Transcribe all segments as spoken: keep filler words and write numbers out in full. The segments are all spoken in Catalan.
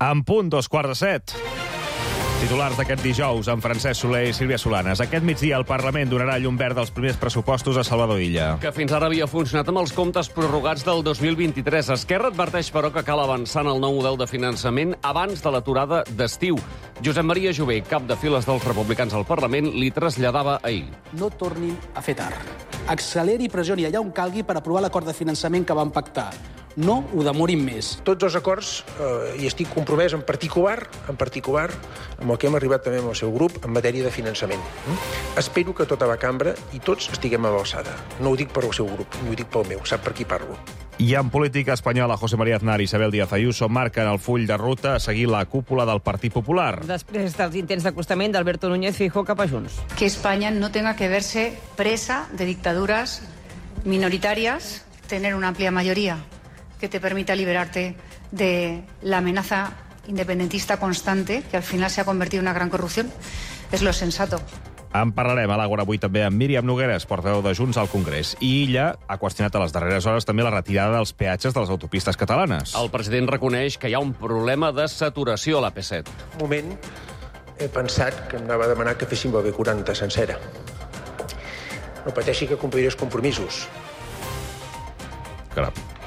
En punt, dos quarts de set. Titulars d'aquest dijous, amb Francesc Soler i Sílvia Solanes. Aquest migdia el Parlament donarà llum verd als primers pressupostos a Salvador Illa. Que fins ara havia funcionat amb els comptes prorrogats del dos mil vint-i-tres. Esquerra adverteix, però, que cal avançar en el nou model de finançament abans de l'aturada d'estiu. Josep Maria Jové, cap de files dels republicans al Parlament, li traslladava ahir. No tornin a fer tard. Acceleri i pressioni allà on calgui per aprovar l'acord de finançament que van pactar. No ho demorin més. Tots els acords, eh, i estic compromès en particular, en particular, amb el que hem arribat també amb el seu grup, en matèria de finançament. Mm? Espero que tota la cambra i tots estiguem a l'alçada. No ho dic per al seu grup, no ho dic pel meu, sap per qui parlo. I en política espanyola, José María Aznar i Isabel Díaz Ayuso marquen el full de ruta a seguir la cúpula del Partit Popular. Després dels intents d'acostament d'Alberto Núñez Feijóo cap a Junts. Que España no tenga que verse presa de dictaduras minoritarias, tener una amplia mayoría que te permita liberarte de la amenaza independentista constante, que al final se ha convertido en una gran corrupción, es lo sensato. En parlarem a l'Àgora avui també amb Míriam Nogueres, portaveu de Junts al Congrés. I ella ha qüestionat a les darreres hores també la retirada dels peatges de les autopistes catalanes. El president reconeix que hi ha un problema de saturació a l'A P set. Un moment he pensat que anava a demanar que féssim la B quaranta sencera. No pateixi que compliré els compromisos. Caram.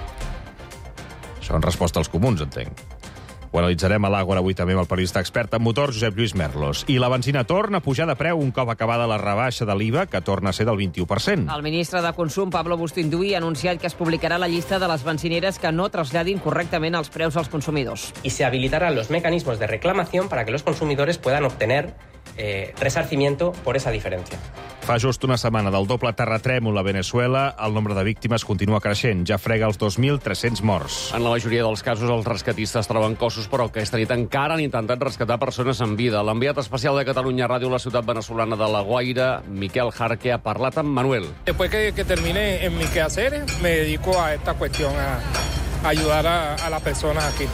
Això en resposta als comuns, entenc. Ho analitzarem a l'Àgora avui també amb el periodista expert en motor Josep Lluís Merlos. I la benzina torna a pujar de preu un cop acabada la rebaixa de l'I V A, que torna a ser del vint-i-u per cent. El ministre de Consum, Pablo Bustinduy, ha anunciat que es publicarà la llista de les benzineres que no traslladin correctament els preus als consumidors. Y se habilitarán los mecanismos de reclamación para que los consumidores puedan obtener eh, resarcimiento por esa diferencia. Fa just una setmana del doble terratrèmol a Venezuela, el nombre de víctimes continua creixent. Ja frega els dos mil tres-cents morts. En la majoria dels casos, els rescatistes troben cossos, però aquesta nit encara han intentat rescatar persones en vida. L'enviat especial de Catalunya Ràdio a la ciutat venezolana de La Guaira, Miquel Jarque, ha parlat amb Manuel. Después que, que termine en mi quehacer, me dedico a esta cuestión, a, a ayudar a, a las personas aquí.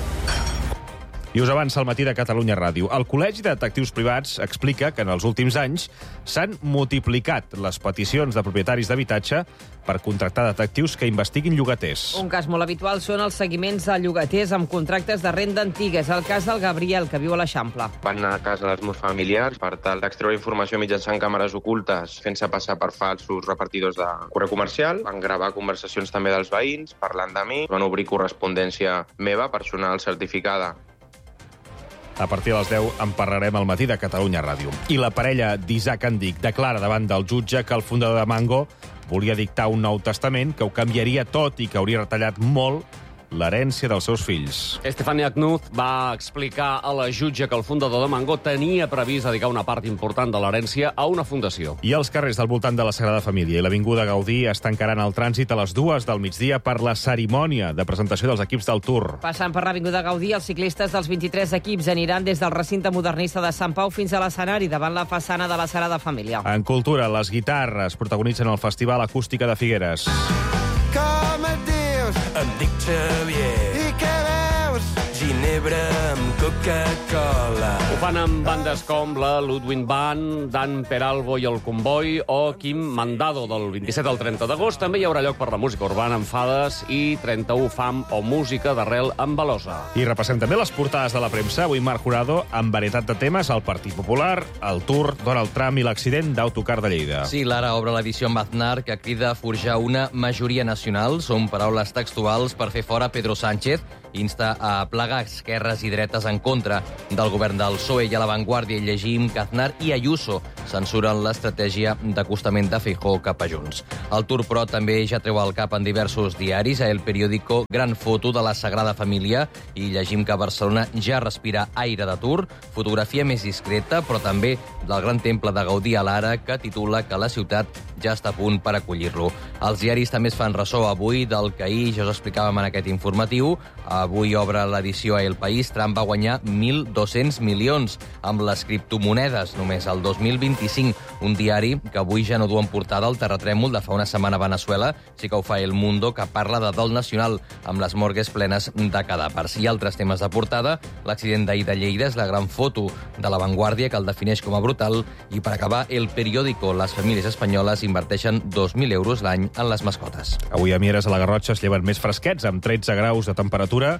I us avança el matí de Catalunya Ràdio. El Col·legi de Detectius Privats explica que en els últims anys s'han multiplicat les peticions de propietaris d'habitatge per contractar detectius que investiguin llogaters. Un cas molt habitual són els seguiments a llogaters amb contractes de renda antiga. És el cas del Gabriel, que viu a l'Eixample. Van anar a casa dels meus familiars per tal d'extreure informació mitjançant càmeres ocultes, fent-se passar per falsos repartidors de correu comercial. Van gravar conversacions també dels veïns, parlant de mi. Van obrir correspondència meva, personal certificada. A partir de les deu en parlarem al matí de Catalunya Ràdio. I la parella d'Isaac Andic declara davant del jutge que el fundador de Mango volia dictar un nou testament que ho canviaria tot i que hauria retallat molt l'herència dels seus fills. Estefania Knuz va explicar a la jutge que el fundador de Mango tenia previst dedicar una part important de l'herència a una fundació. I els carrers del voltant de la Sagrada Família i l'Avinguda Gaudí es tancaran el trànsit a les dues del migdia per la cerimònia de presentació dels equips del Tour. Passant per l'Avinguda Gaudí, els ciclistes dels vint-i-tres equips aniran des del recinte modernista de Sant Pau fins a l'escenari davant la façana de la Sagrada Família. En cultura, les guitarres protagonitzen el Festival Acústica de Figueres. Com et dius? Em dic Xavier. I què veus? Ginebra amb Coca-Cola. Ho fan amb bandes com la Ludwig Band, Dan Peralbo i el Comboi o Quim Mandado. Del vint-i-set al trenta d'agost també hi haurà lloc per la música urbana amb Fades i trenta-u Fam o música d'arrel amb Velosa. I repassem també les portades de la premsa. Avui Marc Jurado amb varietat de temes, el Partit Popular, el Tour, Donald Trump i l'accident d'Autocar de Lleida. Sí, l'Ara obre l'edició amb Aznar, que crida a forjar una majoria nacional. Són paraules textuals per fer fora Pedro Sánchez. Insta a plegar esquerres i dretes en contra del govern del P S O E. I a l'avantguàrdia llegim que Aznar i Ayuso censuren l'estratègia d'acostament de Feijóo cap a Junts. El Tour, però, també ja treu al cap en diversos diaris. A El Periódico, gran foto de la Sagrada Família i llegim que Barcelona ja respira aire de Tour. Fotografia més discreta, però també del gran temple de Gaudí a l'Ara, que titula que la ciutat ja està a punt per acollir-lo. Els diaris també es fan ressò avui del que ahir ja us explicàvem en aquest informatiu. Avui obre l'edició a El País. Trump va guanyar mil dos-cents milions amb les criptomonedes només el dos mil vint-i-cinc. Un diari que avui ja no du en portada el terratrèmol de fa una setmana a Venezuela. Sí que ho fa El Mundo, que parla de dol nacional amb les morgues plenes de cadàvers. I altres temes de portada. L'accident d'ahir de Lleida és la gran foto de l'avantguàrdia que el defineix com a brutal. I per acabar, El Periódico. Les famílies espanyoles inverteixen dos mil euros l'any en les mascotes. Avui a Mieres, a la Garrotxa, es lleven més fresquets, amb tretze graus de temperatura.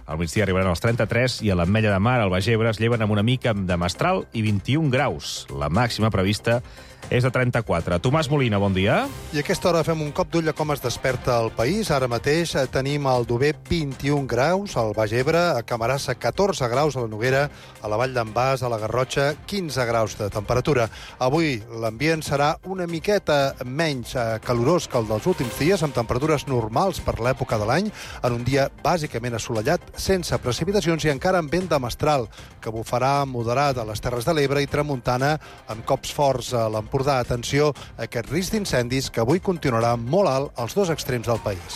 Al migdia arribaran els trenta-tres i a l'Ametlla de Mar, al Baix Ebre, es lleven amb una mica de mestral i vint-i-un graus. La màxima prevista és de trenta-quatre. Tomàs Molina, bon dia. I a aquesta hora fem un cop d'ull a com es desperta el país. Ara mateix tenim al Dober vint-i-un graus, al Baix Ebre, a Camarasa catorze graus, a la Noguera, a la Vall d'en Bas, a la Garrotxa, quinze graus de temperatura. Avui l'ambient serà una miqueta menys calorós que el dels últims dies, amb temperatures normals per l'època de l'any, en un dia bàsicament assolellat, sense precipitacions i encara amb vent de mestral, que bufarà moderat a les Terres de l'Ebre i tramuntana amb cops forts a l'Empordà. Atenció a aquest risc d'incendis que avui continuarà molt alt als dos extrems del país.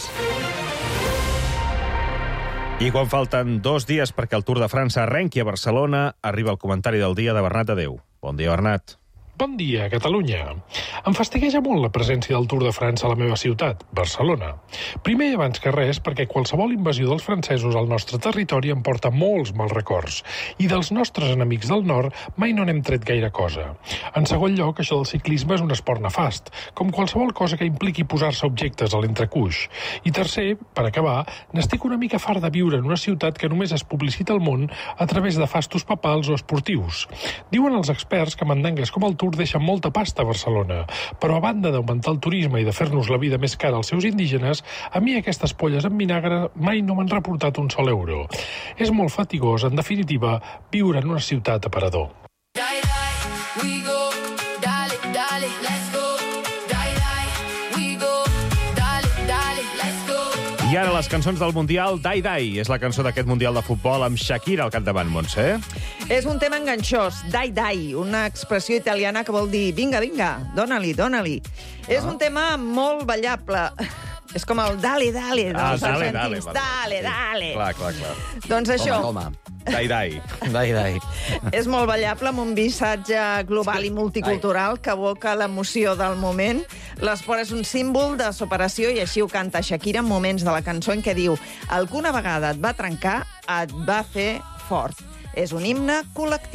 I quan falten dos dies perquè el Tour de França arrenqui a Barcelona, arriba el comentari del dia de Bernat Adeu. Bon dia, Bernat. Bon dia, Catalunya. Em fastigueja molt la presència del Tour de França a la meva ciutat, Barcelona. Primer i abans que res, perquè qualsevol invasió dels francesos al nostre territori em porta molts mals records, i dels nostres enemics del nord mai no n'hem tret gaire cosa. En segon lloc, això del ciclisme és un esport nefast, com qualsevol cosa que impliqui posar-se objectes a l'entrecuix. I tercer, per acabar, n'estic una mica fart de viure en una ciutat que només es publicita al món a través de fastos papals o esportius. Diuen els experts que mandangues com el Tour deixa molta pasta a Barcelona, però a banda d'augmentar el turisme i de fer-nos la vida més cara als seus indígenes, a mi aquestes polles amb vinagre mai no m'han reportat un sol euro. És molt fatigós, en definitiva, viure en una ciutat aparador. I ara les cançons del Mundial, Dai Dai. És la cançó d'aquest Mundial de Futbol amb Shakira al capdavant, Montse. És un tema enganxós, Dai Dai, una expressió italiana que vol dir vinga, vinga, dona-li, dona-li. És un tema molt ballable. És com el dale, dale, dels Ah, dale, argentins. dale, Dale, dale. Clar, clar, clar. Doncs això. Toma, toma. Dai Dai. Dai, dai. És molt ballable, amb un missatge global i multicultural que evoca l'emoció del moment. L'esport és un símbol de superació i així ho canta Shakira en moments de la cançó en què diu alguna vegada et va trencar, et va fer fort. És un himne col·lectiu.